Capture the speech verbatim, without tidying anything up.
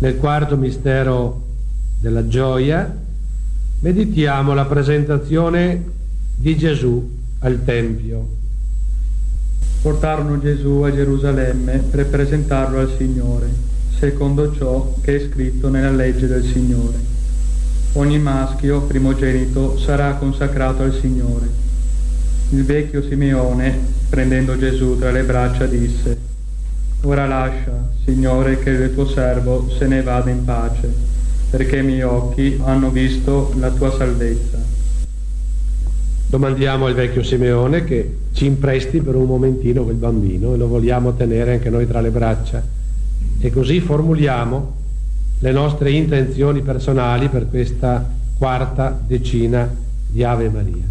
Nel quarto mistero della gioia meditiamo la presentazione di Gesù al Tempio. Portarono Gesù a Gerusalemme per presentarlo al Signore, secondo ciò che è scritto nella legge del Signore. Ogni maschio primogenito sarà consacrato al Signore. Il vecchio Simeone, prendendo Gesù tra le braccia, disse: Ora lascia, Signore, che il tuo servo se ne vada in pace, perché i miei occhi hanno visto la tua salvezza. Domandiamo al vecchio Simeone che ci impresti per un momentino quel bambino e lo vogliamo tenere anche noi tra le braccia. E così formuliamo le nostre intenzioni personali per questa quarta decina di Ave Maria.